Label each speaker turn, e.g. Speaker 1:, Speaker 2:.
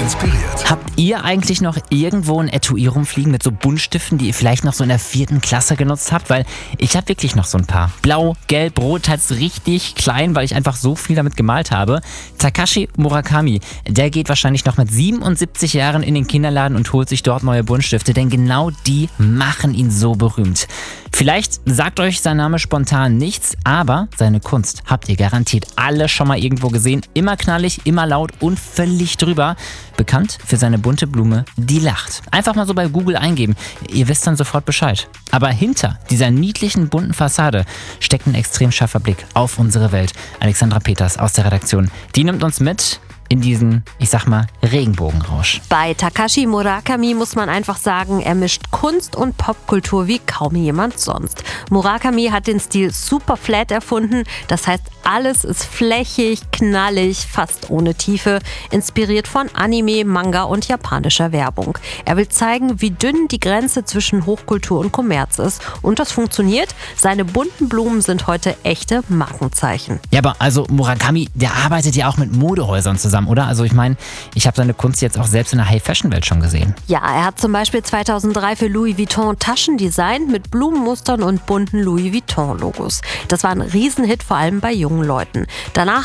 Speaker 1: inspiriert.
Speaker 2: Habt ihr eigentlich noch irgendwo ein Etui rumfliegen mit so Buntstiften, die ihr vielleicht noch so in der 4. Klasse genutzt habt? Weil ich habe wirklich noch so ein paar. Blau, gelb, rot, teils richtig klein, weil ich einfach so viel damit gemalt habe. Takashi Murakami, der geht wahrscheinlich noch mit 77 Jahren in den Kinderladen und holt sich dort neue Buntstifte, denn genau die machen ihn so berühmt. Vielleicht sagt euch sein Name spontan nichts, aber seine Kunst habt ihr garantiert alle schon mal irgendwo gesehen. Immer knallig, immer laut und völlig drüber. Bekannt für seine bunte Blume, die lacht. Einfach mal so bei Google eingeben, ihr wisst dann sofort Bescheid. Aber hinter dieser niedlichen, bunten Fassade steckt ein extrem scharfer Blick auf unsere Welt. Alexandra Peters aus der Redaktion, die nimmt uns mit in diesen, ich sag mal, Regenbogenrausch.
Speaker 3: Bei Takashi Murakami muss man einfach sagen, er mischt Kunst und Popkultur wie kaum jemand sonst. Murakami hat den Stil super flat erfunden, das heißt, alles ist flächig, knallig, fast ohne Tiefe, inspiriert von Anime, Manga und japanischer Werbung. Er will zeigen, wie dünn die Grenze zwischen Hochkultur und Kommerz ist. Und das funktioniert. Seine bunten Blumen sind heute echte Markenzeichen.
Speaker 2: Ja, aber also Murakami, der arbeitet ja auch mit Modehäusern zusammen, oder? Also ich meine, ich habe seine Kunst jetzt auch selbst in der High-Fashion-Welt schon gesehen.
Speaker 3: Ja, er hat zum Beispiel 2003 für Louis Vuitton Taschen designt mit Blumenmustern und bunten Louis Vuitton-Logos. Das war ein Riesenhit, vor allem bei jungen Leuten. Danach